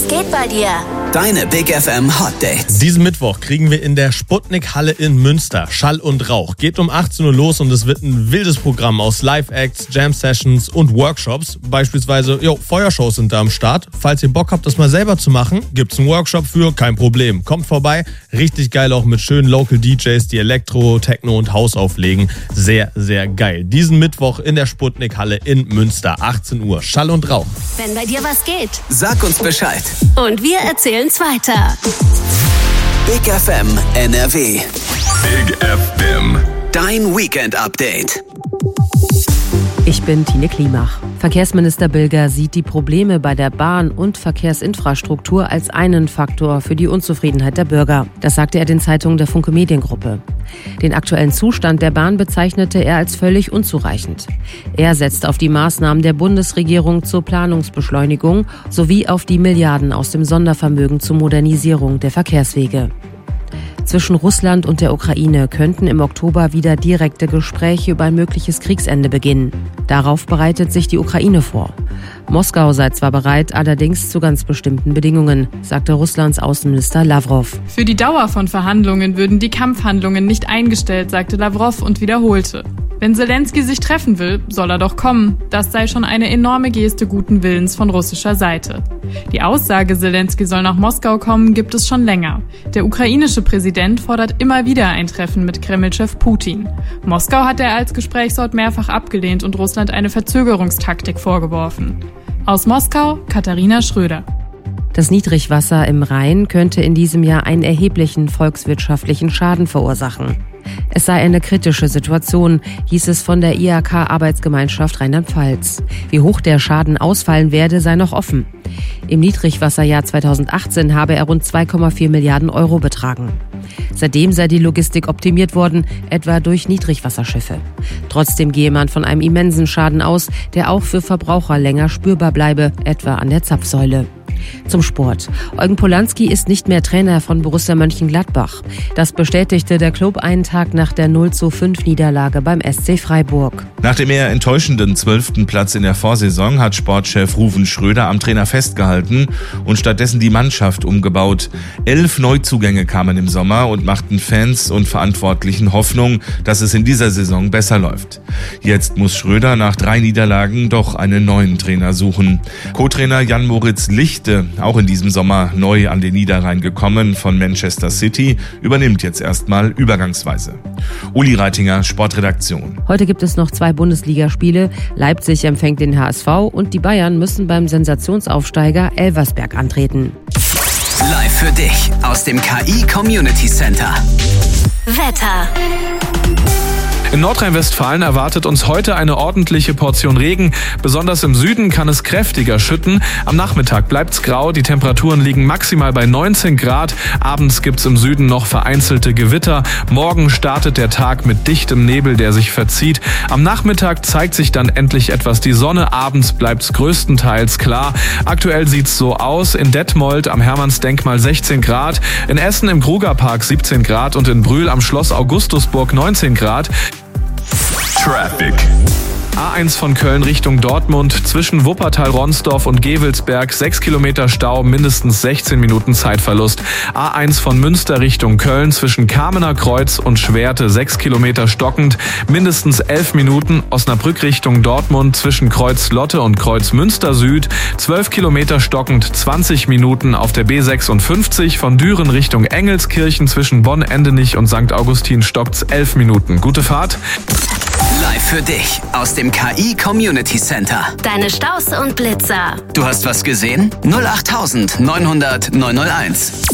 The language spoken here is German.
Was geht bei dir? Deine Big FM Hot Dates. Diesen Mittwoch kriegen wir in der Sputnik-Halle in Münster Schall und Rauch. Geht um 18 Uhr los und es wird ein wildes Programm aus Live-Acts, Jam-Sessions und Workshops. Beispielsweise, Feuershows sind da am Start. Falls ihr Bock habt, das mal selber zu machen, gibt's einen Workshop für, kein Problem. Kommt vorbei, richtig geil auch mit schönen Local DJs, die Elektro, Techno und House auflegen. Sehr, sehr geil. Diesen Mittwoch in der Sputnik-Halle in Münster, 18 Uhr. Schall und Rauch. Wenn bei dir was geht. Sag uns Bescheid. Und wir erzählen's weiter. Big FM NRW. Big FM. Dein Weekend-Update. Ich bin Tine Klimach. Verkehrsminister Bilger sieht die Probleme bei der Bahn- und Verkehrsinfrastruktur als einen Faktor für die Unzufriedenheit der Bürger. Das sagte er den Zeitungen der Funke Mediengruppe. Den aktuellen Zustand der Bahn bezeichnete er als völlig unzureichend. Er setzt auf die Maßnahmen der Bundesregierung zur Planungsbeschleunigung sowie auf die Milliarden aus dem Sondervermögen zur Modernisierung der Verkehrswege. Zwischen Russland und der Ukraine könnten im Oktober wieder direkte Gespräche über ein mögliches Kriegsende beginnen. Darauf bereitet sich die Ukraine vor. Moskau sei zwar bereit, allerdings zu ganz bestimmten Bedingungen, sagte Russlands Außenminister Lavrov. Für die Dauer von Verhandlungen würden die Kampfhandlungen nicht eingestellt, sagte Lavrov und wiederholte. Wenn Selenskyj sich treffen will, soll er doch kommen. Das sei schon eine enorme Geste guten Willens von russischer Seite. Die Aussage, Selenskyj soll nach Moskau kommen, gibt es schon länger. Der ukrainische Präsident fordert immer wieder ein Treffen mit Kreml-Chef Putin. Moskau hat er als Gesprächsort mehrfach abgelehnt und Russland eine Verzögerungstaktik vorgeworfen. Aus Moskau, Katharina Schröder. Das Niedrigwasser im Rhein könnte in diesem Jahr einen erheblichen volkswirtschaftlichen Schaden verursachen. Es sei eine kritische Situation, hieß es von der IHK-Arbeitsgemeinschaft Rheinland-Pfalz. Wie hoch der Schaden ausfallen werde, sei noch offen. Im Niedrigwasserjahr 2018 habe er rund 2,4 Milliarden Euro betragen. Seitdem sei die Logistik optimiert worden, etwa durch Niedrigwasserschiffe. Trotzdem gehe man von einem immensen Schaden aus, der auch für Verbraucher länger spürbar bleibe, etwa an der Zapfsäule. Zum Sport. Eugen Polanski ist nicht mehr Trainer von Borussia Mönchengladbach. Das bestätigte der Club einen Tag nach der 0:5-Niederlage beim SC Freiburg. Nach dem eher enttäuschenden 12. Platz in der Vorsaison hat Sportchef Ruven Schröder am Trainer festgehalten und stattdessen die Mannschaft umgebaut. 11 Neuzugänge kamen im Sommer und machten Fans und Verantwortlichen Hoffnung, dass es in dieser Saison besser läuft. Jetzt muss Schröder nach 3 Niederlagen doch einen neuen Trainer suchen. Co-Trainer Jan-Moritz Lichte, auch in diesem Sommer neu an den Niederrhein gekommen von Manchester City, übernimmt jetzt erstmal übergangsweise. Uli Reitinger, Sportredaktion. Heute gibt es noch 2 Bundesligaspiele. Leipzig empfängt den HSV und die Bayern müssen beim Sensationsaufsteiger Elversberg antreten. Live für dich aus dem KI Community Center. Wetter. In Nordrhein-Westfalen erwartet uns heute eine ordentliche Portion Regen. Besonders im Süden kann es kräftiger schütten. Am Nachmittag bleibt's grau. Die Temperaturen liegen maximal bei 19 Grad. Abends gibt's im Süden noch vereinzelte Gewitter. Morgen startet der Tag mit dichtem Nebel, der sich verzieht. Am Nachmittag zeigt sich dann endlich etwas die Sonne. Abends bleibt's größtenteils klar. Aktuell sieht's so aus. In Detmold am Hermannsdenkmal 16 Grad. In Essen im Krugerpark 17 Grad und in Brühl am Schloss Augustusburg 19 Grad. Traffic. A1 von Köln Richtung Dortmund, zwischen Wuppertal-Ronsdorf und Gevelsberg 6 Kilometer Stau, mindestens 16 Minuten Zeitverlust. A1 von Münster Richtung Köln, zwischen Kamener Kreuz und Schwerte 6 Kilometer stockend, mindestens 11 Minuten. Osnabrück Richtung Dortmund, zwischen Kreuz Lotte und Kreuz Münster Süd 12 Kilometer stockend, 20 Minuten. Auf der B56 von Düren Richtung Engelskirchen, zwischen Bonn-Endenich und St. Augustin stockt's 11 Minuten. Gute Fahrt. Live für dich aus dem KI Community Center. Deine Staus und Blitzer. Du hast was gesehen? 08900 901.